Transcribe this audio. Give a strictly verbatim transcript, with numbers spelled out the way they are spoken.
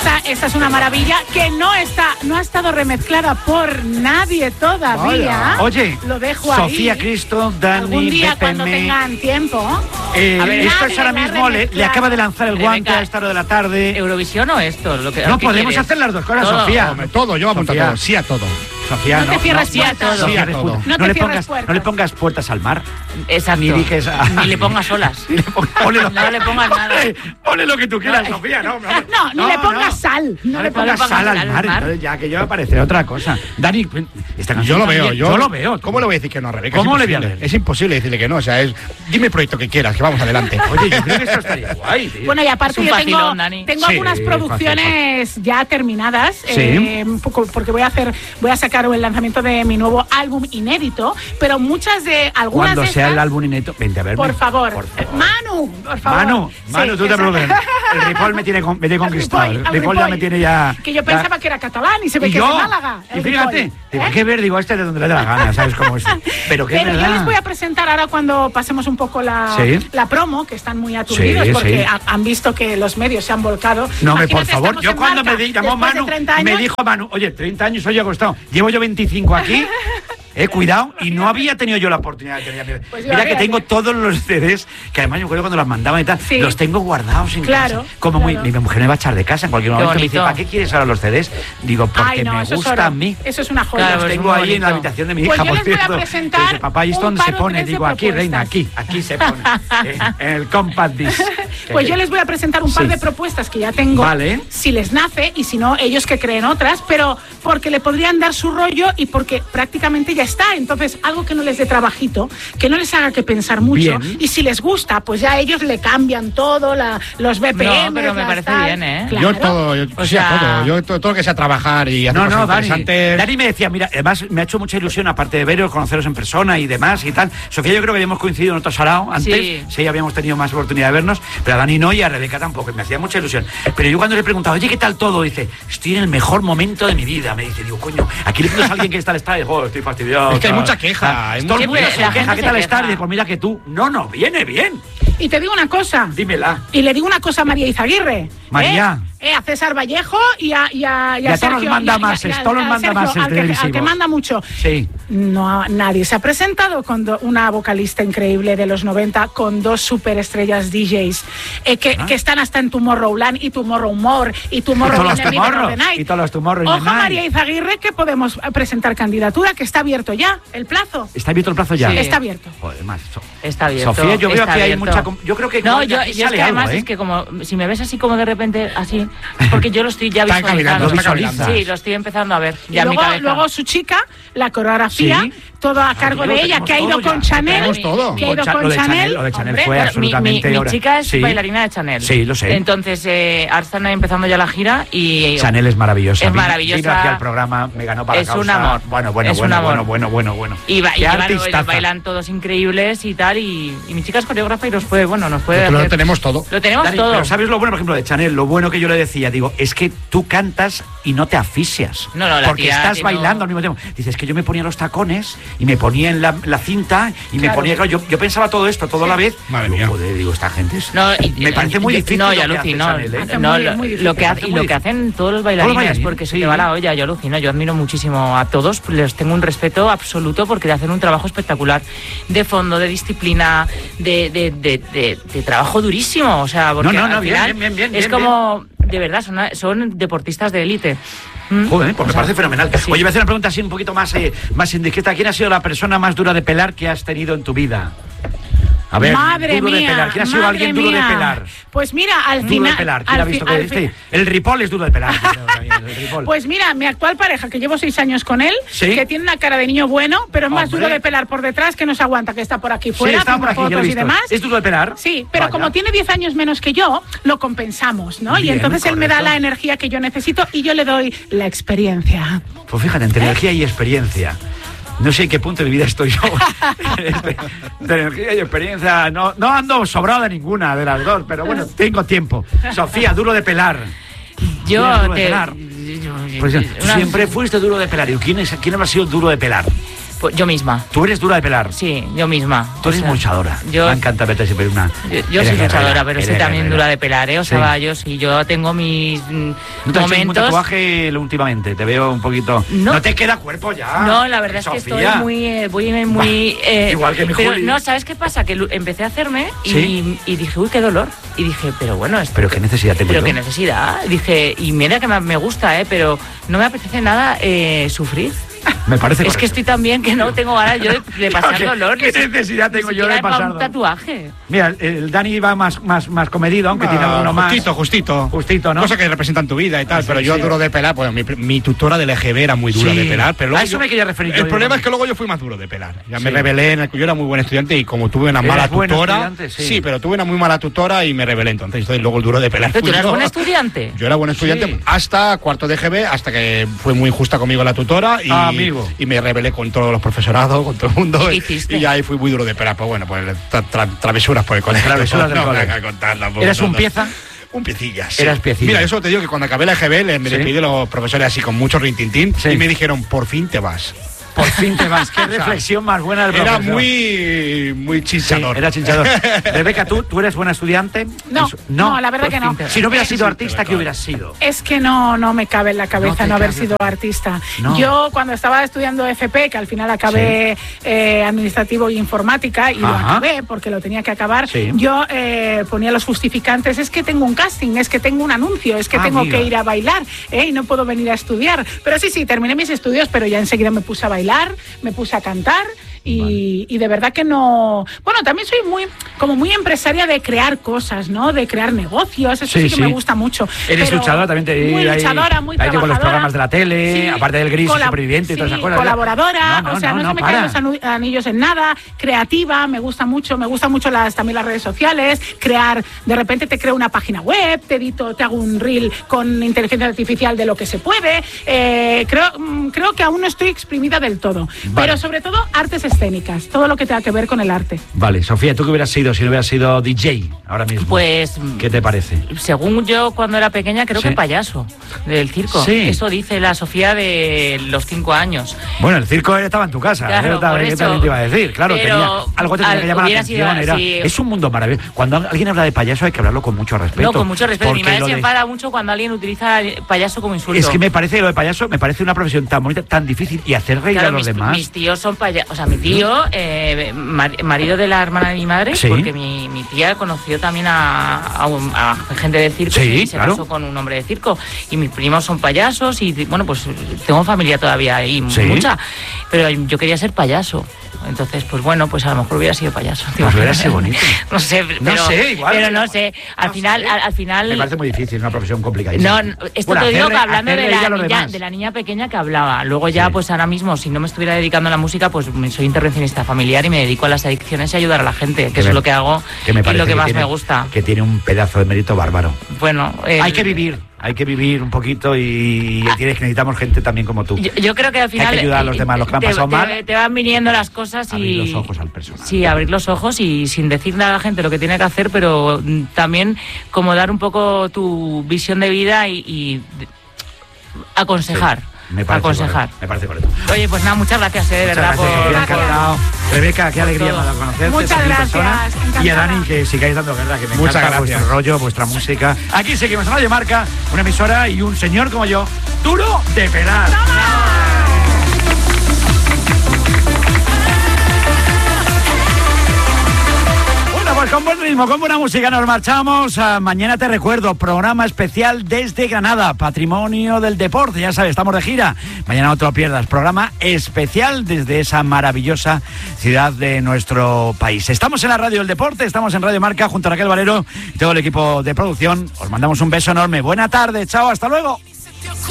esta, esta es una maravilla que no está, no ha estado remezclada por nadie todavía. Hola. Oye, lo dejo Sofía ahí. Cristo, Dani, Algún día B P M, cuando tengan tiempo. Eh, A ver, esto es nadie ahora la mismo, le, le acaba de lanzar el guante Rebeca, a esta hora de la tarde. ¿Eurovisión o esto? Lo que, No ¿qué podemos quieres? hacer las dos cosas, Todo. Sofía. Hombre, todo, yo apunto Sofía. todo, sí a todo. Sofía, No no, te cierres no, puertas. no, Sí a cierres todo. puertas. No No te le cierres pongas, puertas. no le pongas puertas al mar. Exacto. Ni dices a- Ni le pongas olas. Ni le pongas- ponle lo- No le pongas nada. Ponle, ponle lo que tú quieras, Sofía. No, no, No, ni le pongas sal. No, No le le pongas pongas sal sal al al mar, mar. entonces ya que yo me parece otra cosa. Dani, esta canción Yo lo veo, también- yo, yo lo veo. ¿Cómo le voy a decir que no a Rebeca? ¿Cómo Es le voy a imposible. ver? Es imposible decirle que no, o sea, es dime el proyecto que quieras, que vamos adelante. Oye, yo creo que esto estaría guay, tío. Bueno, y Es aparte un yo tengo, vacilón, Dani. tengo Sí, algunas fácil, producciones ya terminadas, Sí. eh, un poco, porque voy a hacer, voy a sacar el lanzamiento de mi nuevo álbum inédito, pero muchas de algunas Cuando de sea estas, el álbum inédito, vente a verme. por favor, Por favor. Manu, por favor. Manu, Sí, Manu, tú te esa- preocupes. El Ripoll me tiene, con- me tiene El conquistado. Ripoll, El el Ripoll ya Ripoll. me tiene ya... Que yo ya- pensaba que era catalán y se ve Y que yo, es de Málaga. y el fíjate, Ripoll, digo, ¿eh? hay que ver, digo, este de donde le da la gana, ¿sabes cómo es? Pero que es Pero yo verdad. les voy a presentar ahora cuando pasemos un poco la, Sí. la promo, que están muy aturdidos Sí, porque sí. ha- han visto que los medios se han volcado. No, me, por Imagínate, favor, estamos yo en cuando marca me di- llamó después de Manu, treinta me años. dijo Manu, oye, treinta años hoy ha costado, llevo yo veinticinco aquí, eh, cuidado, y no había tenido yo la oportunidad de tener. Pues Mira yo, que mira, tengo mira. todos los C Ds, que además yo creo cuando las mandaban y tal, Sí. los tengo guardados en Claro, casa. Como muy, claro. mi mujer me va a echar de casa en cualquier Qué momento, me dice, bonito. ¿para qué quieres ahora los C Ds? Digo, porque Ay, no, me eso es gusta oro. a mí. Eso es una joya. Claro, Los es tengo muy ahí en la bonito. habitación de mi Pues hija, yo por les voy a cierto. presentar Dice, papá, ¿y esto un dónde se par o pone? tres de Digo, aquí, reina, aquí, propuestas. aquí se pone. en, en el compact disc. Pues yo les voy a presentar un par Sí. de propuestas que ya tengo, Vale. si les nace, y si no, ellos que creen otras, pero porque le podrían dar su rollo y porque prácticamente ya está. Entonces, algo que no les dé trabajito, que no les haga que pensar mucho, Bien. y si les gusta, pues ya ellos le cambian todo, la, los B P M. No, pero me parece bien, ¿eh? Claro. Yo todo, yo, O sí a sea- todo, yo todo, todo lo que sea trabajar y hacer No, cosas no, Dani. interesantes. Dani me decía, mira, además me ha hecho mucha ilusión, aparte de veros, conoceros en persona y demás y tal. Sofía, yo creo que habíamos coincidido en otro sarao antes, Sí. sí, habíamos tenido más oportunidad de vernos, pero a Dani no y a Rebeca tampoco, y me hacía mucha ilusión. Pero yo cuando le he preguntado, oye, ¿qué tal todo? Dice, estoy en el mejor momento de mi vida. Me dice, digo, coño, aquí le pides a alguien que está al estadio, joder, estoy fastidiado. Es que hay tal. mucha queja, hay Todo el mucha mundo queja. se La queja, gente ¿qué se tal queja. estar? Y dice, pues mira que tú, no, no, viene bien. Y te digo una cosa. Dímela. Y le digo una cosa a María Izaguirre. María. ¿eh? Eh, a César Vallejo y a, y a, y a Y a todos los Sergio, mandamases, y a- y a- todos los a mandamases Sergio, al que- al que televisivos. manda mucho. Sí. No, nadie se ha presentado con do- una vocalista increíble de los noventa con dos superestrellas D Js eh, que, Ah. que están hasta en Tomorrowland y Tomorrowmore y Y todos Tomorrowland los in the Middle of Tomorrow, the Night. y todos los Tomorrow in the Ojo, Night. María Izaguirre, que podemos eh, presentar candidatura, que está abierto ya el plazo. ¿Está abierto el plazo ya? Sí. Está abierto. Joder, más. So- Está abierto. Sofía, yo veo está que hay abierto. mucha com- yo creo que No, igual de yo, aquí yo es sale que además algo, ¿eh? es que como si me ves así como de repente así, es porque yo lo estoy ya Está visualizando. caminando, está Visualiza. caminando. Sí, lo estoy empezando a ver Y ya en mi luego, cabeza. luego su chica, la coreografía, Sí. todo a cargo tío, de ella, tenemos que ha ido todo ya, con lo Chanel. tenemos todo. Que ha ido Con Cha- con lo de Chanel, Chanel. lo de Chanel Hombre, fue Bueno, mi, absolutamente mi- mi ahora- chica es Sí. bailarina de Chanel. Sí, lo sé. Entonces, eh, ahora están empezando ya la gira y... Chanel es maravillosa. Es Vino- maravillosa. Vino aquí al programa, me ganó para Es la un causa. amor. Bueno, bueno, Es un bueno, amor. bueno, bueno, bueno, bueno. Y, ba- y Qué llevan- artistaza. bailan todos increíbles y tal. Y, y mi chica es coreógrafa y nos puede, bueno, nos puede Lo hacer- tenemos todo. Lo tenemos Dani, todo. pero ¿sabes lo bueno, por ejemplo, de Chanel? Lo bueno que yo le decía, digo, es que tú cantas y no te asfixias. No, no, la porque tía estás tiene- bailando al mismo tiempo. Dices que yo me ponía los tacones y me ponía en la, la cinta y me Claro. ponía... Claro, yo, yo pensaba todo esto, todo a la vez. Madre Digo, mía. joder, digo, esta gente es... No, y- me parece muy yo- difícil No, lo yo que hace alucino. Chanel, ¿eh? Hace No, muy- lo, muy difícil. lo que, Hace hace- y muy lo que difícil. hacen todos los Todos los bailarines, bailarines, porque se sí. te va la olla, yo alucino. Yo admiro muchísimo a todos, les tengo un respeto absoluto porque hacen un trabajo espectacular de fondo, de disciplina, de, de, de, de- de trabajo durísimo. O sea, porque No, no, no, al bien, final bien, bien, bien, es bien, como, de verdad, son, son deportistas de élite. Mm. Joder, pues me O sea, parece fenomenal. sí. Oye, voy a hacer una pregunta así un poquito más, eh, más indiscreta. ¿Quién ha sido la persona más dura de pelar que has tenido en tu vida? A ver, Madre duro mía, de pelar. ¿Quién ha sido madre alguien duro mía. de pelar? Pues mira, al Duro final. de pelar. ¿Quién al ha fi- visto al que fi- este? El Ripoll es duro de pelar. el Ripoll. Pues mira, mi actual pareja, que llevo seis años con él, ¿Sí? que tiene una cara de niño bueno, pero es más Hombre. duro de pelar por detrás, que no se aguanta, que está por aquí Sí, fuera, está haciendo por aquí, ya lo he fotos y visto. demás. ¿Es duro de pelar? Sí, pero Vaya. como tiene diez años menos que yo, lo compensamos, ¿no? y Bien, entonces él me da correcto. la energía que yo necesito y yo le doy la experiencia. Pues fíjate, entre energía y experiencia. No sé en qué punto de mi vida estoy yo. Este, de energía y experiencia. No, no ando sobrado de ninguna de las dos, pero bueno, tengo tiempo. Sofía, duro de pelar. Yo Duro de te. pelar. yo- Pues, una- siempre fuiste duro de pelar. ¿Y quién, es, quién habrá sido duro de pelar? Pues yo misma. ¿Tú eres dura de pelar? Sí, yo misma. Tú eres O sea, luchadora. Yo, Me encanta verte siempre una... Yo, yo soy luchadora, pero soy también guerrera. dura de pelar, ¿eh? O sea, Sí. va, yo sí, yo tengo mis mm, ¿No te has hecho ningún momentos. tatuaje últimamente? Te veo un poquito... No. No te queda cuerpo ya. No, la verdad Sofía. es que estoy muy, eh, muy, muy eh, igual que mi pero Juli. no, ¿sabes qué pasa? Que lu- empecé a hacerme y, ¿Sí? y dije, uy, qué dolor. Y dije, pero bueno, esto, Pero qué necesidad tengo pero yo. qué necesidad. Dije, y mira que me, me gusta, ¿eh? Pero no me apetece nada eh, sufrir. Me parece Es que correcto. estoy tan bien que no tengo ganas yo de, de pasar ¿Qué- dolor. qué ni si- necesidad ni tengo yo siquiera de para pasar un dolor? tatuaje. Mira, el, el Dani va más, más, más comedido, aunque tiene Ah, alguno más. Justito, justito. Justito, ¿no? Cosas que representan tu vida y tal, Ah, sí, pero yo sí. duro de pelar, pues mi, mi tutora del E G B era muy dura Sí. de pelar, pero A luego eso yo- me quería referir yo, El yo problema también. es que luego yo fui más duro de pelar. Ya me Sí. rebelé, en el, yo era muy buen estudiante y como tuve una ¿Eres mala buen tutora, estudiante? Sí. pero tuve una muy mala tutora y me rebelé entonces, entonces luego el duro de pelar. ¿Pero tú fui eras yo. buen estudiante? Yo era buen estudiante Sí. hasta cuarto de E G B, hasta que fue muy injusta conmigo la tutora y, Ah, amigo. y me rebelé con todos los profesorados, con todo el mundo. ¿Qué y, hiciste? y ahí fui muy duro de pelar, pues bueno, pues tra- tra- travesuras por el colegio. Travesuras del no, colegio. me hagas contar tampoco, ¿Eras no, un no. pieza? Un piecilla, sí. Eras piecilla. Mira, eso te digo que cuando acabé la E G B le- me Sí. despidí de los profesores así con mucho rintintín Sí. y me dijeron, por fin te vas. Por fin te vas. Qué reflexión más buena del Era profesor. muy, muy Sí, chinchador. era chinchador. Rebeca, ¿tú, ¿tú eres buena estudiante? No, Eso- no, la verdad por que no. fin te vas. Si no hubieras Sí, sido sí, artista, pero ¿qué hubieras sido? Es que no, no me cabe en la No cabeza te no, haber cabe. sido artista. No. Yo cuando estaba estudiando F P, que al final acabé eh, administrativo y informática, y lo Ajá. acabé porque lo tenía que acabar, Sí. yo eh, ponía los justificantes, es que tengo un casting, es que tengo un anuncio, es que Ah, tengo amiga. que ir a bailar eh, y no puedo venir a estudiar. Pero sí, sí, terminé mis estudios, pero ya enseguida me puse a bailar, me puse a cantar. Y, y de verdad que no... Bueno, también soy muy como muy empresaria de crear cosas, ¿no? De crear negocios, eso Sí, sí, que sí. me gusta mucho. Eres Pero luchadora, también te Muy ahí- luchadora, muy ahí con los trabajadora. programas de la tele, aparte del Gris, colab- Superviviente y todas sí, esas cosas. colaboradora, No, no, o sea, no, no, no, se me para. caen los anu- anillos en nada, creativa, me gusta mucho, me gustan mucho las, también las redes sociales, crear, de repente te creo una página web, te edito, te hago un reel con inteligencia artificial de lo que se puede, eh, creo, mm, creo que aún no estoy exprimida del todo, Vale. pero sobre todo artes escénicas, todo lo que tenga que ver con el arte. Vale, Sofía, ¿tú qué hubieras sido si no hubieras sido D J ahora mismo? Pues ¿Qué te parece? según yo cuando era pequeña creo Sí. que payaso del circo. Sí. Eso dice la Sofía de los cinco años. Bueno, el circo estaba en tu casa, Claro, ¿eh? Tal- por ¿qué eso. también te iba a decir? Claro, Pero tenía, algo te tenía al- que llamar la hubiera sido atención. Era, así. es un mundo maravilloso. Cuando alguien habla de payaso hay que hablarlo con mucho respeto. No, con mucho respeto. Mi porque madre lo se de- enfada mucho cuando alguien utiliza payaso como insulto. Es que me parece lo de payaso, me parece una profesión tan bonita, tan difícil y hacer reír Claro, a los mis, demás. mis tíos son payasos. O sea, mi tío, eh, mar- marido de la hermana de mi madre, Sí. porque mi, mi tía conoció también a, a un- a gente del circo Sí, y se claro. casó con un hombre de circo. Y mis primos son payasos y, bueno, pues tengo familia todavía ahí, Sí. mucha. Pero yo quería ser payaso. Entonces, pues bueno, pues a lo mejor hubiera sido payaso. ¿te Pues hubiera imaginas? sido bonito. No sé, No pero, sé, igual. pero no sé. Al No final, sé. al, al final. Me parece muy difícil, una profesión complicada. No, no, esto Bueno, te digo hacer- que hablando hacer de reír a la, los niña, demás. de la niña pequeña que hablaba. Luego ya, Sí. pues ahora mismo, si no me estuviera dedicando a la música, pues me- soy intervencionista familiar y me dedico a las adicciones y ayudar a la gente, que, Que eso me- es lo que hago que me y parece lo que, más tiene- me gusta. Que tiene un pedazo de mérito bárbaro. Bueno, el- Hay que vivir, hay que vivir un poquito y tienes que necesitamos gente también como tú. Yo, yo creo que al Que final hay que ayudar a los eh, demás, los que han te, pasado te- mal. te van viniendo las cosas y Abrir los ojos al personal. Sí, abrir los ojos y sin decirle a la gente lo que tiene que hacer, pero mm, también como dar un poco tu visión de vida y, y de- aconsejar. Sí, me parece aconsejar. correcto, me parece correcto. Oye, pues nada, muchas gracias, eh, de Muchas verdad, gracias, Sofía, por, encantado. Rebeca, qué alegría todo. para conocerte. Muchas sos mi gracias, persona. Y a encantada. Dani, que sigáis dando guerra, que me Muchas encanta gracias. vuestro rollo, vuestra música. Aquí seguimos en Radio Marca, una emisora y un señor como yo, duro de pelar. Bueno, pues con buen ritmo, con buena música nos marchamos. Ah, mañana te recuerdo, programa especial desde Granada, Patrimonio del Deporte. Ya sabes, estamos de gira. Mañana no te lo pierdas, programa especial desde esa maravillosa ciudad de nuestro país. Estamos en la Radio del Deporte, estamos en Radio Marca junto a Raquel Valero y todo el equipo de producción. Os mandamos un beso enorme. Buena tarde, chao, hasta luego.